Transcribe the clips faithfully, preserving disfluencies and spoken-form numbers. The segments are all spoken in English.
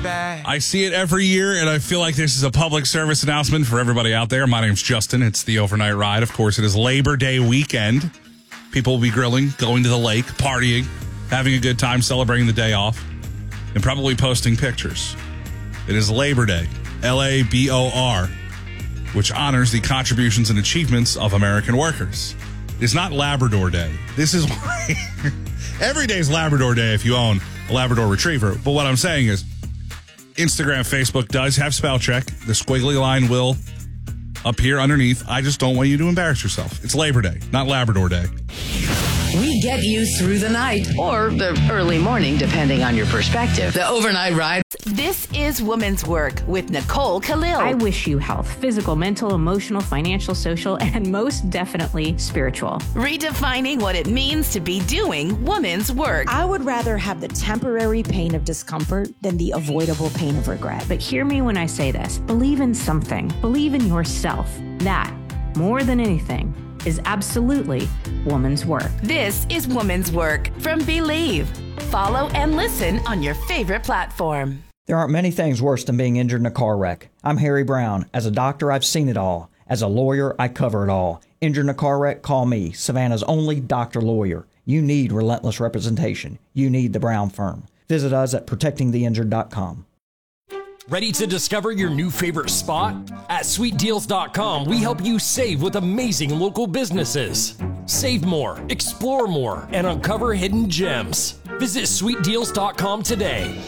I see it every year, and I feel like this is a public service announcement for everybody out there. My name's Justin. It's the Overnight Ride. Of course, it is Labor Day weekend. People will be grilling, going to the lake, partying, having a good time, celebrating the day off, and probably posting pictures. It is Labor Day, L A B O R, which honors the contributions and achievements of American workers. It's not Labrador Day. This is why every day is Labrador Day if you own a Labrador Retriever. But what I'm saying is Instagram, Facebook does have spell check. The squiggly line will appear underneath. I just don't want you to embarrass yourself. It's Labor Day, not Labrador Day. We get you through the night or the early morning, depending on your perspective. The Overnight Ride. This is Women's Work with Nicole Khalil. I wish you health, physical, mental, emotional, financial, social, and most definitely spiritual. Redefining what it means to be doing women's work. I would rather have the temporary pain of discomfort than the avoidable pain of regret. But hear me when I say this. Believe in something. Believe in yourself. That, more than anything, is absolutely woman's work. This is Woman's Work from Believe. Follow and listen on your favorite platform. There aren't many things worse than being injured in a car wreck. I'm Harry Brown. As a doctor, I've seen it all. As a lawyer, I cover it all. Injured in a car wreck? Call me, Savannah's only doctor lawyer. You need relentless representation. You need the Brown Firm. Visit us at protecting the injured dot com. Ready to discover your new favorite spot? At sweet deals dot com, we help you save with amazing local businesses. Save more, explore more, and uncover hidden gems. Visit sweet deals dot com today.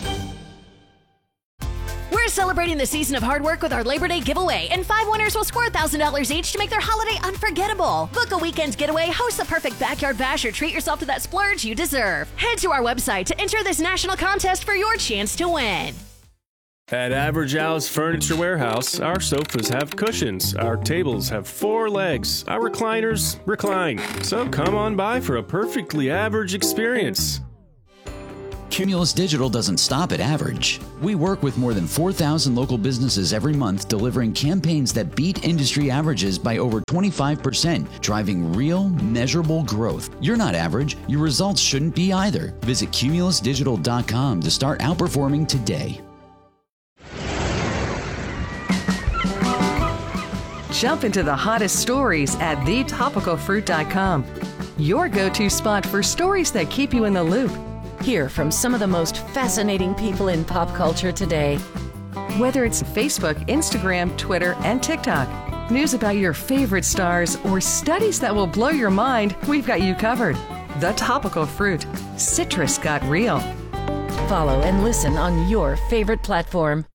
We're celebrating the season of hard work with our Labor Day giveaway, and five winners will score one thousand dollars each to make their holiday unforgettable. Book a weekend getaway, host the perfect backyard bash, or treat yourself to that splurge you deserve. Head to our website to enter this national contest for your chance to win. At Average Al's Furniture Warehouse, our sofas have cushions, our tables have four legs, our recliners recline. So come on by for a perfectly average experience. Cumulus Digital doesn't stop at average. We work with more than four thousand local businesses every month, delivering campaigns that beat industry averages by over twenty-five percent, driving real, measurable growth. You're not average. Your results shouldn't be either. Visit cumulus digital dot com to start outperforming today. Jump into the hottest stories at the topical fruit dot com. Your go-to spot for stories that keep you in the loop. Hear from some of the most fascinating people in pop culture today. Whether it's Facebook, Instagram, Twitter, and TikTok, news about your favorite stars, or studies that will blow your mind, we've got you covered. The Topical Fruit. Citrus got real. Follow and listen on your favorite platform.